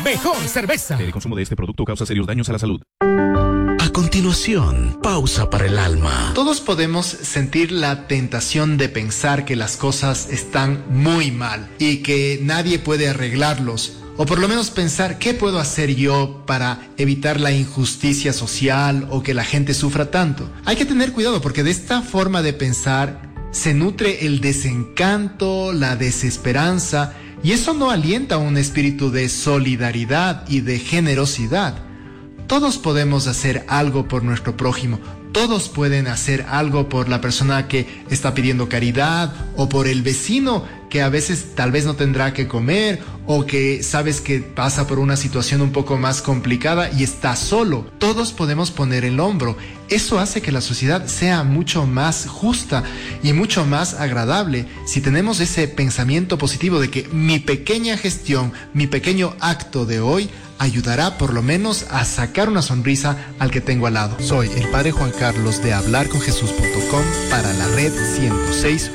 mejor cerveza. El consumo de este producto causa serios daños a la salud. A continuación, pausa para el alma. Todos podemos sentir la tentación de pensar que las cosas están muy mal y que nadie puede arreglarlos. O por lo menos pensar, ¿qué puedo hacer yo para evitar la injusticia social o que la gente sufra tanto? Hay que tener cuidado porque de esta forma de pensar se nutre el desencanto, la desesperanza, y eso no alienta un espíritu de solidaridad y de generosidad. Todos podemos hacer algo por nuestro prójimo. Todos pueden hacer algo por la persona que está pidiendo caridad o por el vecino que a veces tal vez no tendrá que comer o que sabes que pasa por una situación un poco más complicada y está solo. Todos podemos poner el hombro. Eso hace que la sociedad sea mucho más justa y mucho más agradable si tenemos ese pensamiento positivo de que mi pequeña gestión, mi pequeño acto de hoy ayudará por lo menos a sacar una sonrisa al que tengo al lado. Soy el Padre Juan Carlos de hablarconjesús.com para la red 106.1.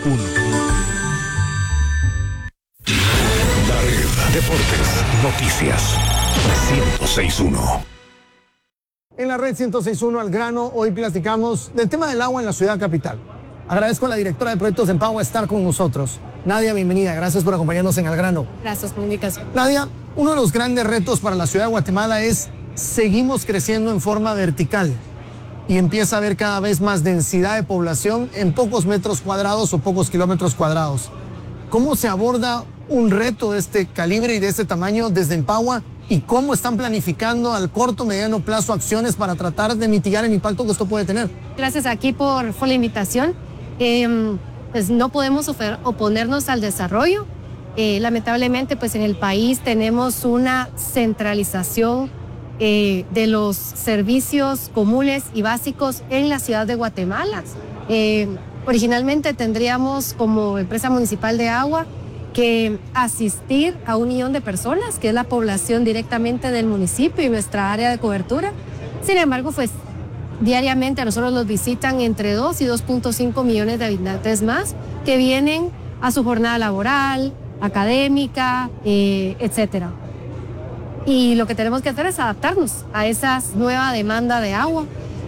La red. Deportes. Noticias. 106.1. En la red 106.1 al grano, hoy platicamos del tema del agua en la ciudad capital. Agradezco a la directora de proyectos de Empagua estar con nosotros. Nadia, bienvenida. Gracias por acompañarnos en Al Grano. Gracias, comunicación. Nadia, uno de los grandes retos para la ciudad de Guatemala es seguimos creciendo en forma vertical y empieza a haber cada vez más densidad de población en pocos metros cuadrados o pocos kilómetros cuadrados. ¿Cómo se aborda un reto de este calibre y de este tamaño desde Empagua? ¿Y cómo están planificando al corto, mediano plazo acciones para tratar de mitigar el impacto que esto puede tener? Gracias aquí por la invitación. Pues no podemos oponernos al desarrollo. Lamentablemente, pues en el país tenemos una centralización de los servicios comunes y básicos en la ciudad de Guatemala. Originalmente tendríamos como empresa municipal de agua que asistir a 1 millón de personas, que es la población directamente del municipio y nuestra área de cobertura. Sin embargo, pues diariamente a nosotros nos visitan entre 2 y 2.5 millones de habitantes más que vienen a su jornada laboral, académica, etcétera. Y lo que tenemos que hacer es adaptarnos a esa nueva demanda de agua.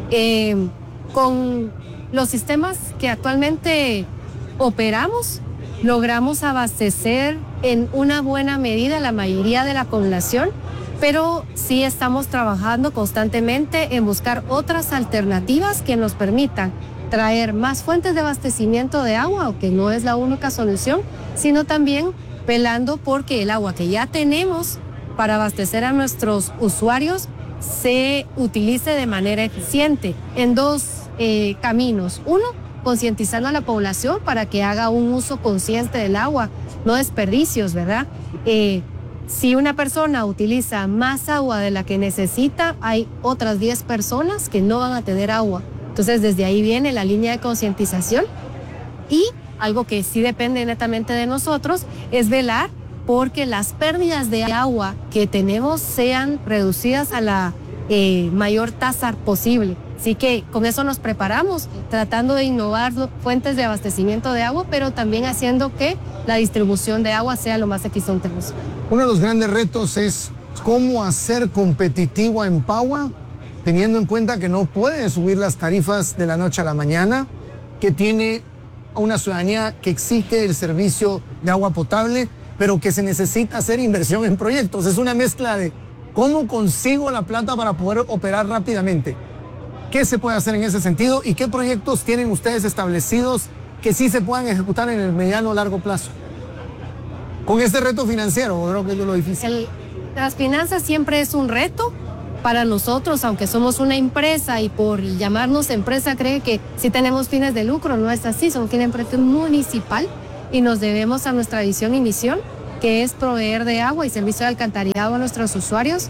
Con los sistemas que actualmente operamos, logramos abastecer en una buena medida la mayoría de la población, pero sí estamos trabajando constantemente en buscar otras alternativas que nos permitan traer más fuentes de abastecimiento de agua, aunque no es la única solución, sino también velando porque el agua que ya tenemos para abastecer a nuestros usuarios se utilice de manera eficiente en 2 caminos. Uno, concientizando a la población para que haga un uso consciente del agua, no desperdicios, ¿verdad? Si una persona utiliza más agua de la que necesita, hay otras 10 personas que no van a tener agua. Entonces, desde ahí viene la línea de concientización y algo que sí depende netamente de nosotros es velar porque las pérdidas de agua que tenemos sean reducidas a la mayor tasa posible. Así que con eso nos preparamos, tratando de innovar fuentes de abastecimiento de agua, pero también haciendo que la distribución de agua sea lo más eficiente posible. Uno de los grandes retos es cómo hacer competitivo a Empagua, teniendo en cuenta que no puede subir las tarifas de la noche a la mañana, que tiene a una ciudadanía que exige el servicio de agua potable, pero que se necesita hacer inversión en proyectos. Es una mezcla de cómo consigo la plata para poder operar rápidamente. ¿Qué se puede hacer en ese sentido y qué proyectos tienen ustedes establecidos que sí se puedan ejecutar en el mediano o largo plazo? Con este reto financiero, creo que es lo difícil. Las finanzas siempre es un reto para nosotros, aunque somos una empresa y por llamarnos empresa cree que sí tenemos fines de lucro. No es así, somos una empresa municipal y nos debemos a nuestra visión y misión, que es proveer de agua y servicio de alcantarillado a nuestros usuarios.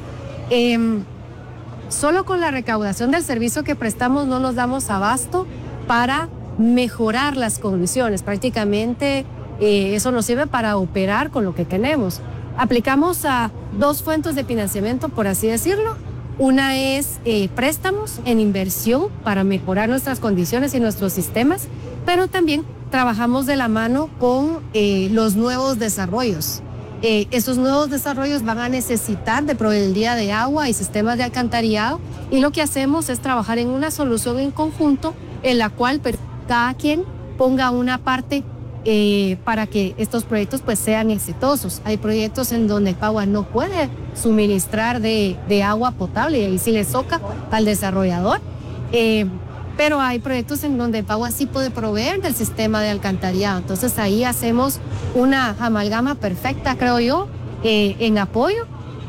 Solo con la recaudación del servicio que prestamos no nos damos abasto para mejorar las condiciones. Prácticamente eso nos sirve para operar con lo que tenemos. Aplicamos a 2 fuentes de financiamiento, por así decirlo. Una es préstamos en inversión para mejorar nuestras condiciones y nuestros sistemas, pero también trabajamos de la mano con los nuevos desarrollos. Esos nuevos desarrollos van a necesitar de proveeduría de agua y sistemas de alcantarillado, y lo que hacemos es trabajar en una solución en conjunto en la cual cada quien ponga una parte para que estos proyectos pues sean exitosos. Hay proyectos en donde Pagua no puede suministrar de agua potable y ahí sí le toca al desarrollador, pero hay proyectos en donde Pagua sí puede proveer del sistema de alcantarillado. Entonces ahí hacemos una amalgama perfecta, creo yo, en apoyo.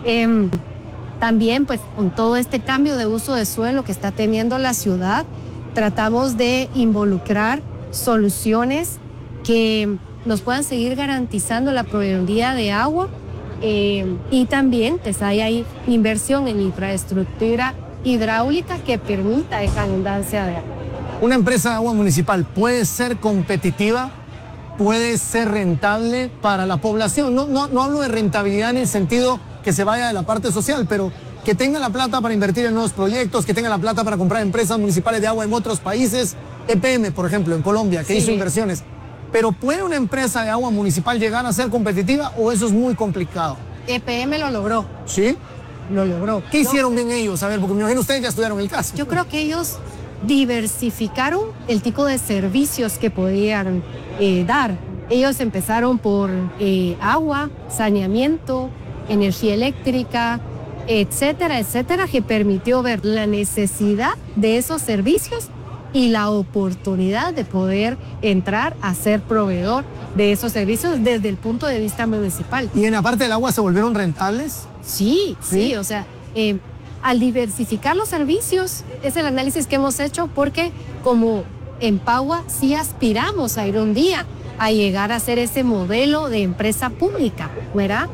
También pues con todo este cambio de uso de suelo que está teniendo la ciudad, tratamos de involucrar soluciones que nos puedan seguir garantizando la proveeduría de agua, y también pues hay inversión en infraestructura hidráulica que permita esa abundancia de agua. Una empresa de agua municipal puede ser competitiva, puede ser rentable para la población. No hablo de rentabilidad en el sentido que se vaya de la parte social, pero que tenga la plata para invertir en nuevos proyectos, que tenga la plata para comprar empresas municipales de agua en otros países. EPM, por ejemplo, en Colombia, que hizo inversiones. Pero ¿puede una empresa de agua municipal llegar a ser competitiva o eso es muy complicado? EPM lo logró. ¿Sí? Lo logró. ¿Qué hicieron bien ellos? A ver, porque me imagino ustedes ya estudiaron el caso. Yo creo que ellos diversificaron el tipo de servicios que podían dar. Ellos empezaron por agua, saneamiento, energía eléctrica, etcétera, etcétera, que permitió ver la necesidad de esos servicios y la oportunidad de poder entrar a ser proveedor de esos servicios desde el punto de vista municipal. ¿Y en la parte del agua se volvieron rentables? Sí, o sea, al diversificar los servicios, es el análisis que hemos hecho, porque como en Pagua sí aspiramos a ir un día a llegar a ser ese modelo de empresa pública, ¿verdad?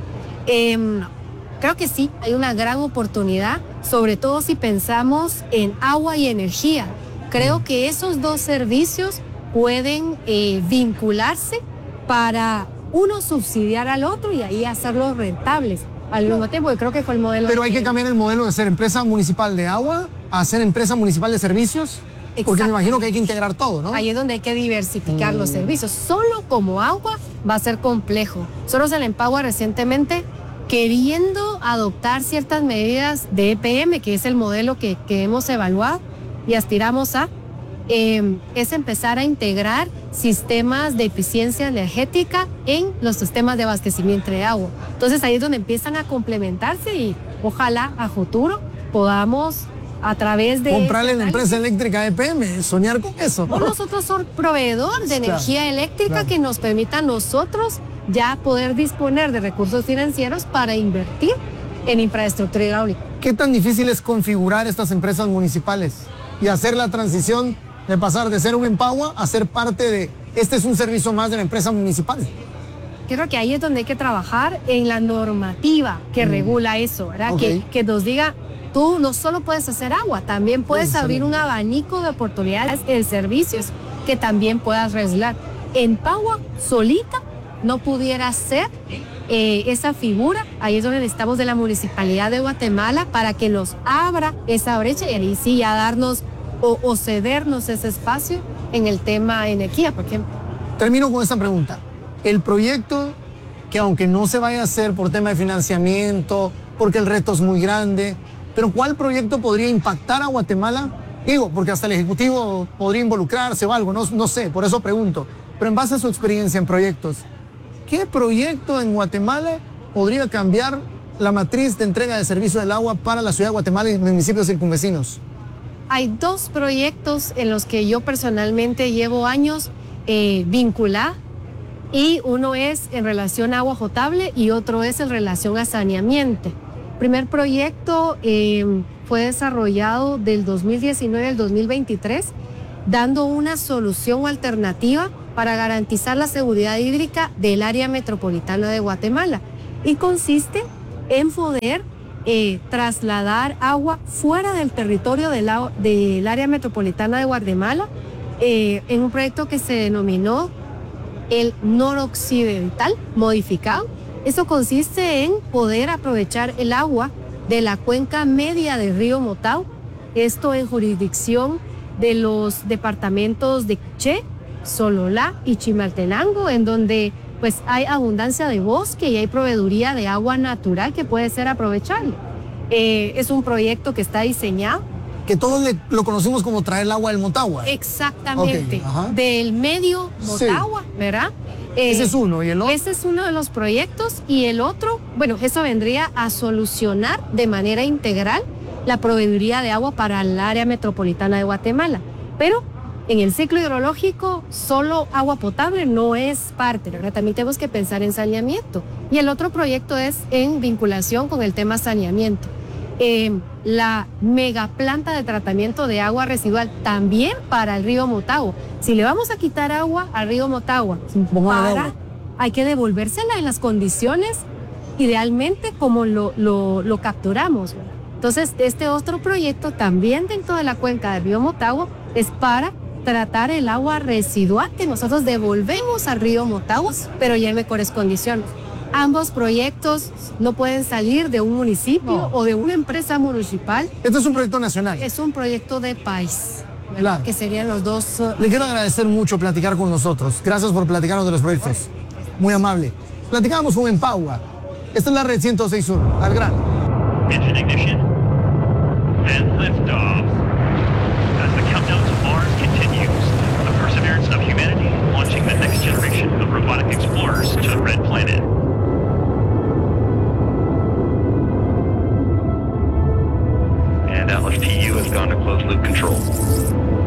Creo que sí, hay una gran oportunidad, sobre todo si pensamos en agua y energía. Creo que esos dos servicios pueden vincularse para uno subsidiar al otro y ahí hacerlos rentables al mismo tiempo. Y creo que fue el modelo. Pero hay que cambiar el modelo de ser empresa municipal de agua a ser empresa municipal de servicios. Exacto. Porque me imagino que hay que integrar todo, ¿no? Ahí es donde hay que diversificar los servicios. Solo como agua va a ser complejo. Nosotros en Empagua recientemente, queriendo adoptar ciertas medidas de EPM, que es el modelo que hemos evaluado y aspiramos a, es empezar a integrar sistemas de eficiencia energética en los sistemas de abastecimiento de agua. Entonces ahí es donde empiezan a complementarse y ojalá a futuro podamos a través de... comprarle la empresa eléctrica EPM, soñar con eso, ¿no? Nosotros somos proveedor de energía eléctrica que nos permita a nosotros ya poder disponer de recursos financieros para invertir en infraestructura hidráulica. ¿Qué tan difícil es configurar estas empresas municipales y hacer la transición de pasar de ser un Empagua a ser parte de, este es un servicio más de la empresa municipal? Creo que ahí es donde hay que trabajar en la normativa que regula eso, ¿verdad? Okay. Que nos diga, tú no solo puedes hacer agua, también puedes abrir un abanico de oportunidades en servicios que también puedas regular. Empagua solita no pudiera ser esa figura. Ahí es donde necesitamos de la Municipalidad de Guatemala para que nos abra esa brecha y ahí sí ya darnos o cedernos ese espacio en el tema energía, por ejemplo. Termino con esta pregunta. El proyecto, que aunque no se vaya a hacer por tema de financiamiento, porque el reto es muy grande, pero ¿cuál proyecto podría impactar a Guatemala? Digo, porque hasta el Ejecutivo podría involucrarse o algo, no sé, por eso pregunto. Pero en base a su experiencia en proyectos, ¿qué proyecto en Guatemala podría cambiar la matriz de entrega de servicio del agua para la ciudad de Guatemala y municipios circunvecinos? Hay dos proyectos en los que yo personalmente llevo años vinculada, y uno es en relación a agua potable y otro es en relación a saneamiento. El primer proyecto fue desarrollado del 2019 al 2023, dando una solución alternativa para garantizar la seguridad hídrica del área metropolitana de Guatemala, y consiste en poder trasladar agua fuera del territorio del área metropolitana de Guatemala en un proyecto que se denominó el noroccidental modificado. Eso consiste en poder aprovechar el agua de la cuenca media del río Motao, esto en jurisdicción de los departamentos de Quiché, Sololá y Chimaltenango, en donde pues hay abundancia de bosque y hay proveeduría de agua natural que puede ser aprovechable. Es un proyecto que está diseñado. Que todos lo conocemos como traer el agua del Motagua. Exactamente, Ok, del medio Sí. Motagua, ¿verdad? Ese es uno, ¿y el otro? Ese es uno de los proyectos y el otro, bueno, eso vendría a solucionar de manera integral la proveeduría de agua para el área metropolitana de Guatemala. Pero en el ciclo hidrológico solo agua potable no es parte, ¿verdad? También tenemos que pensar en saneamiento. Y el otro proyecto es en vinculación con el tema saneamiento. La megaplanta de tratamiento de agua residual también para el río Motagua. Si le vamos a quitar agua al río Motagua, hay que devolvérsela en las condiciones idealmente como lo capturamos, ¿verdad? Entonces, este otro proyecto también dentro de la cuenca del río Motagua es para tratar el agua residual que nosotros devolvemos al río Motagua, pero ya en mejores condiciones. Ambos proyectos no pueden salir de un municipio o de una empresa municipal. Esto es un proyecto nacional. Es un proyecto de país, ¿verdad? Claro. Que serían los dos. Le quiero agradecer mucho platicar con nosotros. Gracias por platicarnos de los proyectos. Muy amable. Platicamos con Empagua. Esta es la red 106.1. Al grano. Engine ignition.